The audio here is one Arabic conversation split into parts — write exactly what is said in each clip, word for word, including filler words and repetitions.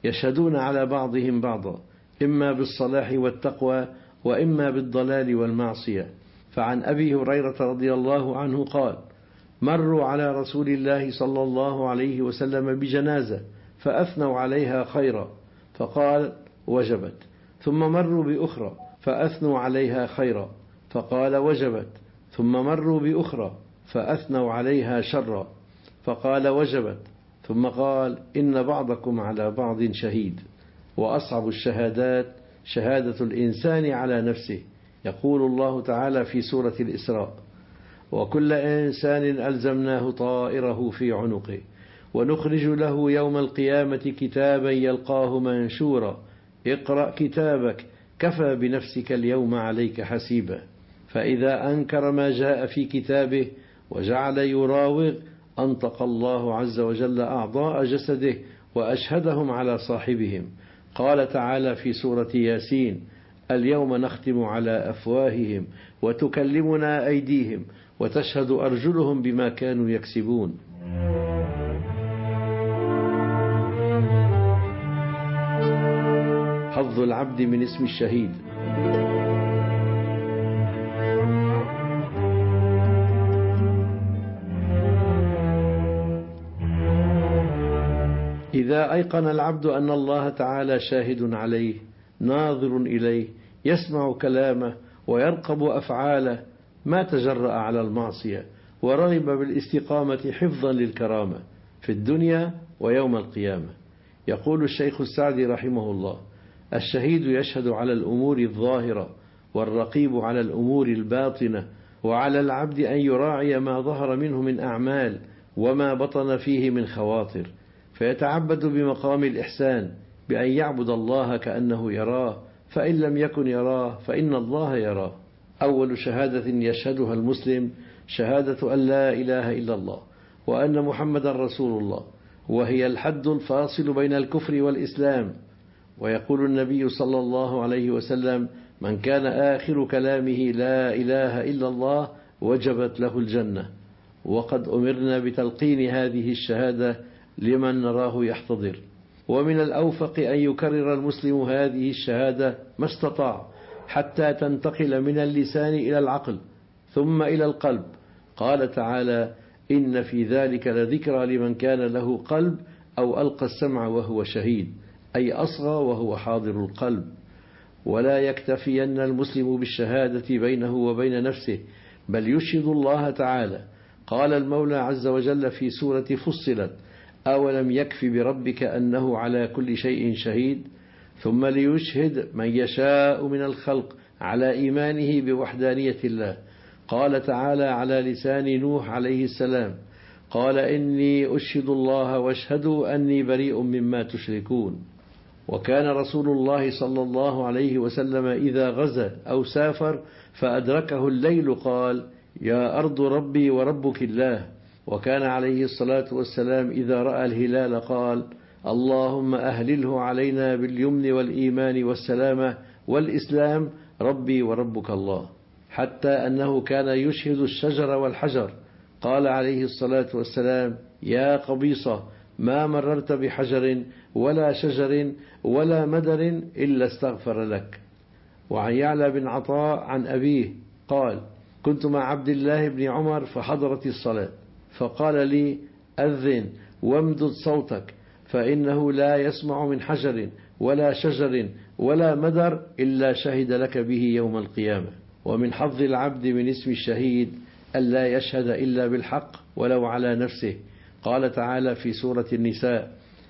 يشهدون على بعضهم بعضا إما بالصلاح والتقوى وإما بالضلال والمعصية. فعن أبي هريرة رضي الله عنه قال: مروا على رسول الله صلى الله عليه وسلم بجنازة فأثنوا عليها خيرا فقال: وجبت. ثم مروا بأخرى فأثنوا عليها خيرا فقال: وجبت. ثم مروا بأخرى فأثنوا عليها شرا فقال: وجبت. ثم قال: إن بعضكم على بعض شهيد. وأصعب الشهادات شهادة الإنسان على نفسه. يقول الله تعالى في سورة الإسراء: وكل إنسان ألزمناه طائره في عنقه ونخرج له يوم القيامة كتابا يلقاه منشورا اقرأ كتابك كفى بنفسك اليوم عليك حسيبا. فإذا أنكر ما جاء في كتابه وجعل يراوغ أنطق الله عز وجل أعضاء جسده وأشهدهم على صاحبهم. قال تعالى في سورة ياسين: اليوم نختم على أفواههم وتكلمنا أيديهم وتشهد أرجلهم بما كانوا يكسبون. حظ العبد من اسم الشهيد. إذا أيقن العبد أن الله تعالى شاهد عليه ناظر إليه يسمع كلامه ويرقب أفعاله ما تجرأ على المعصية ورغب بالاستقامة حفظا للكرامة في الدنيا ويوم القيامة. يقول الشيخ السعدي رحمه الله: الشهيد يشهد على الأمور الظاهرة والرقيب على الأمور الباطنة، وعلى العبد أن يراعي ما ظهر منه من أعمال وما بطن فيه من خواطر، فيتعبد بمقام الإحسان بأن يعبد الله كأنه يراه، فإن لم يكن يراه فإن الله يراه. أول شهادة يشهدها المسلم شهادة أن لا إله إلا الله وأن محمد رسول الله، وهي الحد الفاصل بين الكفر والإسلام. ويقول النبي صلى الله عليه وسلم: من كان آخر كلامه لا إله إلا الله وجبت له الجنة. وقد أمرنا بتلقين هذه الشهادة لمن نراه يحتضر. ومن الأوفق أن يكرر المسلم هذه الشهادة ما استطاع حتى تنتقل من اللسان إلى العقل ثم إلى القلب. قال تعالى: إن في ذلك لذكرى لمن كان له قلب أو ألقى السمع وهو شهيد، أي أصغى وهو حاضر القلب. ولا يكتفين المسلم بالشهادة بينه وبين نفسه، بل يشهد الله تعالى. قال المولى عز وجل في سورة فصلت: أولم يكف بربك أنه على كل شيء شهيد. ثم ليشهد من يشاء من الخلق على إيمانه بوحدانية الله. قال تعالى على لسان نوح عليه السلام: قال إني أشهد الله واشهدوا أني بريء مما تشركون. وكان رسول الله صلى الله عليه وسلم إذا غزا أو سافر فأدركه الليل قال: يا أرض ربي وربك الله. وكان عليه الصلاة والسلام إذا رأى الهلال قال: اللهم أهلله علينا باليمن والإيمان والسلامة والإسلام ربي وربك الله. حتى أنه كان يشهد الشجر والحجر. قال عليه الصلاة والسلام: يا قبيصة، ما مررت بحجر ولا شجر ولا مدر إلا استغفر لك. وعن يعلى بن عطاء عن أبيه قال: كنت مع عبد الله بن عمر فحضرت الصلاة فقال لي: أذن وامدد صوتك، فإنه لا يسمع من حجر ولا شجر ولا مدر إلا شهد لك به يوم القيامة. ومن حظ العبد من اسم الشهيد ألا يشهد إلا بالحق ولو على نفسه. قال تعالى في سورة النساء: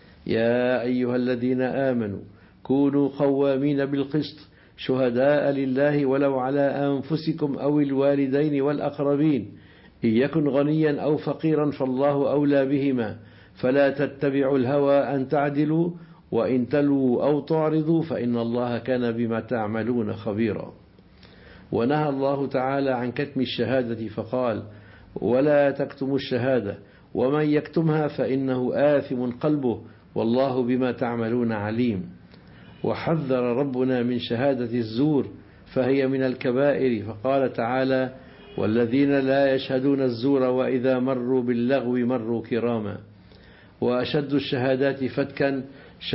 يا أيها الذين آمنوا كونوا قوامين بالقسط شهداء لله ولو على أنفسكم أو الوالدين والأقربين إن يكن غنيا أو فقيرا فالله أولى بهما فلا تتبعوا الهوى أن تعدلوا وإن تلوا أو تعرضوا فإن الله كان بما تعملون خبيرا. ونهى الله تعالى عن كتم الشهادة فقال: ولا تكتموا الشهادة ومن يكتمها فإنه آثم قلبه والله بما تعملون عليم. وحذر ربنا من شهادة الزور فهي من الكبائر، فقال تعالى: والذين لا يشهدون الزور وإذا مروا باللغو مروا كراما. وأشد الشهادات فتكا